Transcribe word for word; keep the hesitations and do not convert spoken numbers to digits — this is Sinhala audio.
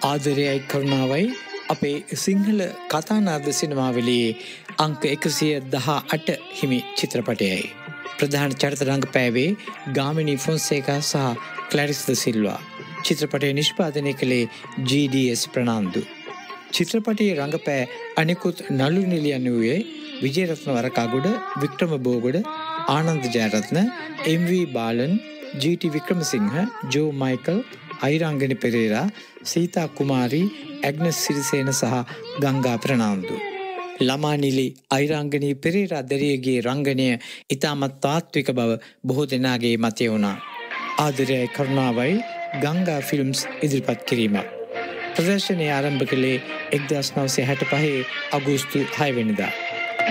ආදරයයි කරුණාවයි අපේ සිංහල කතානාද සිනමාවලියේ අංක එකසිය දහ අට හිමි චිත්‍රපටයයි. ප්‍රධාන චරිත රංගපෑවේ ගාමිණී ෆොන්සේකා සහ ක්ලැරිස් ද සිල්වා. චිත්‍රපටය නිෂ්පාදනය කළේ ජී ඩී එස් ප්‍රනාන්දු. චිත්‍රපටයේ රංගපෑ අනිකුත් නළු නිලියන් වූයේ විජේරත්න වරකාගොඩ, වික්‍රම බෝගොඩ, ආනන්ද ජයරත්න, එම් වී බාලන්, ජී ටී වික්‍රමසිංහ, ජෝ මයිකල්, අයිරංගනි පෙරේරා, සීතා කුමාරී, ඇග්නස් සිරිසේන සහ ගංගා ප්‍රනාන්දු. ළමා නිලි අයිරංගනී පෙරේරා දැරියගේ රංගනය ඉතාමත් තාත්වික බව බොහෝ දෙනාගේ මතය වුණා. ආදරයයි කරුණාවයි ගංගා ෆිල්ම්ස් ඉදිරිපත් කිරීමක්. ප්‍රදර්ශනය ආරම්භ කළේ එක්දහස් නවසිය හැට පහේ අගෝස්තු හය වෙනිදා.